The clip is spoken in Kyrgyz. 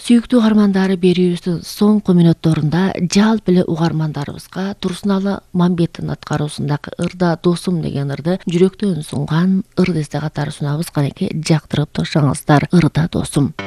Сүйүктүү угармандары, берүүбүздүн соңку мүнөттөрүндө жалпы эле угармандарыбызга Турсуналы Мамбеттин аткаруусундагы ырда досум деген ырды жүрөктөн сунган ыр десте катары сунаабыз. Канеки жактырып тыңшаңыздар. Ырда досум.